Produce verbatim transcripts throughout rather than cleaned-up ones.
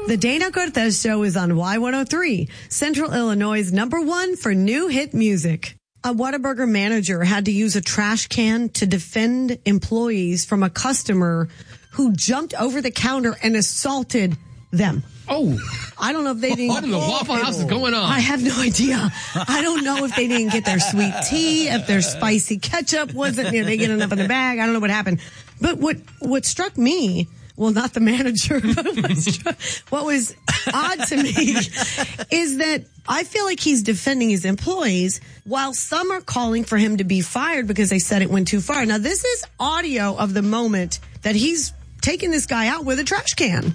The Dana Cortez Show is on Y one oh three, Central Illinois' number one for new hit music. A Whataburger manager had to use a trash can to defend employees from a customer who jumped over the counter and assaulted them. Oh, I don't know if they didn't. What in the Waffle House is going on? I have no idea. I don't know if they didn't get their sweet tea, if their spicy ketchup wasn't, you know, they get enough in the bag. I don't know what happened. But what, what struck me, well, not the manager, but what, struck, what was odd to me is that I feel like he's defending his employees while some are calling for him to be fired because they said it went too far. Now, this is audio of the moment that he's taking this guy out with a trash can.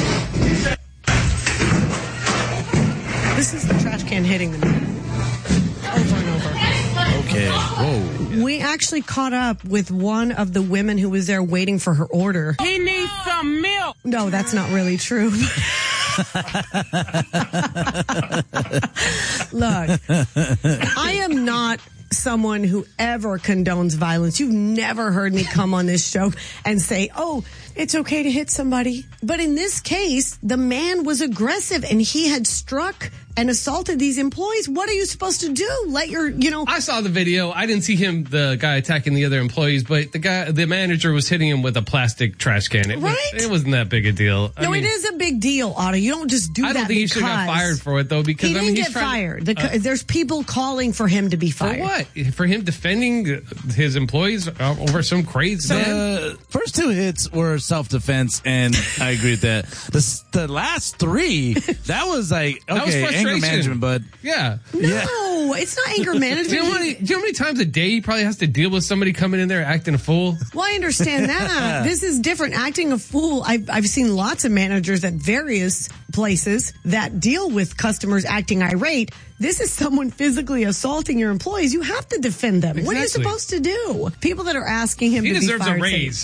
This is the trash can hitting the man over and over. Okay. Whoa. We actually caught up with one of the women who was there waiting for her order. He needs some milk. No, that's not really true. Look, I am not someone who ever condones violence. You've never heard me come on this show and say, oh, it's okay to hit somebody. But in this case, the man was aggressive and he had struck and assaulted these employees. What are you supposed to do? Let your, you know. I saw the video. I didn't see him, the guy attacking the other employees, but the guy, the manager was hitting him with a plastic trash can. It, right? was, it wasn't that big a deal. No, I mean, it is a big deal, Otto. You don't just do I that don't think he should have got fired for it, though, because he I didn't mean, he's get trying fired. To, the, uh, there's people calling for him to be fired. For what? For him defending his employees over some crazy So, man? uh, first two hits were self-defense, and I agree with that. The, the last three, that was like, That was okay, anger frustration. management, but Yeah. No, Yeah. it's not anger management. Do you, know how many, do you know how many times a day he probably has to deal with somebody coming in there acting a fool? Well, I understand that. This is different. Acting a fool. I've, I've seen lots of managers at various places that deal with customers acting irate. This is someone physically assaulting your employees. You have to defend them. Exactly. What are you supposed to do? People that are asking him He to deserves be fired a raise.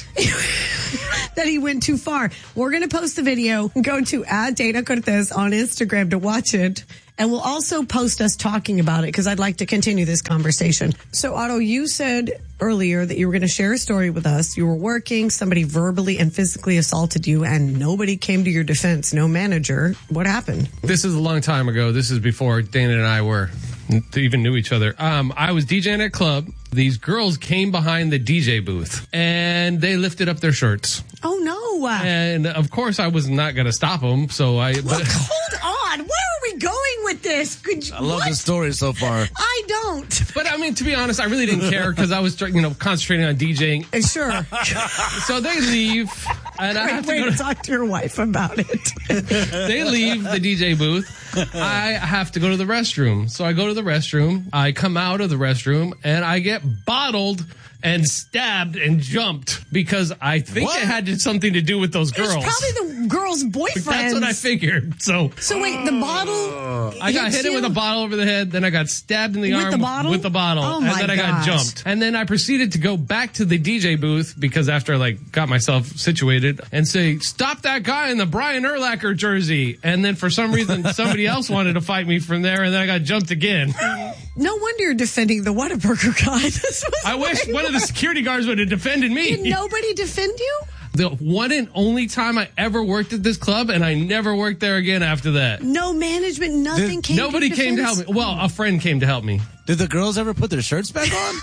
that he went too far. We're going to post the video. Go to at Dana Cortez on Instagram to watch it. And we'll also post us talking about it because I'd like to continue this conversation. So, Otto, you said earlier that you were going to share a story with us. You were working, somebody verbally and physically assaulted you, and nobody came to your defense. No manager. What happened? This is a long time ago. This is before Dana and I were even knew each other. Um, I was DJing at a club. These girls came behind the D J booth and they lifted up their shirts. Oh, no. And of course, I was not going to stop them. So I. Look, But, hold on. Where are we going with this? Could you, I love what? the story so far. I don't. but I mean, to be honest, I really didn't care because I was, you know, concentrating on DJing. Uh, Sure. So they leave, and I Great have to way go to to, talk to your wife about it. they leave the D J booth. I have to go to the restroom. So I go to the restroom. I come out of the restroom and I get bottled and stabbed and jumped because I think What? it had something to do with those girls. It's probably the girl's boyfriend. That's what I figured. So So wait, the bottle. I got hits hit it you? with a bottle over the head. Then I got stabbed in the With arm the bottle? with the bottle. Oh, and my then I got gosh. jumped. And then I proceeded to go back to the D J booth because after I like got myself situated and say, stop that guy in the Brian Urlacher jersey. And then for some reason, somebody else wanted to fight me from there. And then I got jumped again. No wonder you're defending the Whataburger guy. This was I wish way one of the worse. security guards would have defended me. Did nobody defend you? The one and only time I ever worked at this club, and I never worked there again after that. No management, nothing Did- came Nobody to your came to help defense? me. Well, a friend came to help me. Did the girls ever put their shirts back on?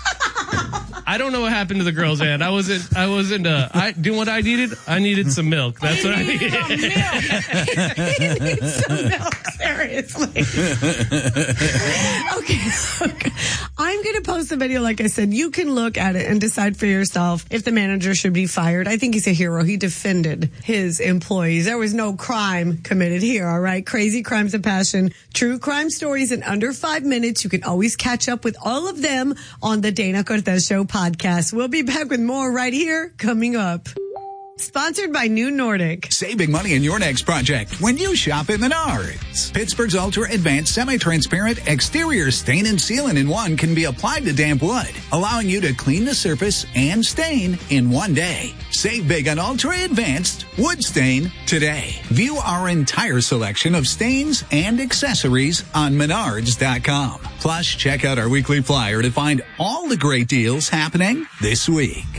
I don't know what happened to the girls, and I wasn't. I wasn't. Uh, I do what I needed. I needed some milk. That's what I needed. He needs some milk, seriously. okay, okay. I'm going to post the video, like I said. You can look at it and decide for yourself if the manager should be fired. I think he's a hero. He defended his employees. There was no crime committed here, all right? Crazy crimes of passion. True crime stories in under five minutes. You can always catch up with all of them on the Dana Cortez Show podcast. We'll be back with more right here coming up. Sponsored by New Nordic. Save big money in your next project when you shop at Menards. Pittsburgh's Ultra Advanced Semi-Transparent Exterior Stain and Sealant in one can be applied to damp wood, allowing you to clean the surface and stain in one day. Save big on Ultra Advanced Wood Stain today. View our entire selection of stains and accessories on Menards dot com. Plus, check out our weekly flyer to find all the great deals happening this week.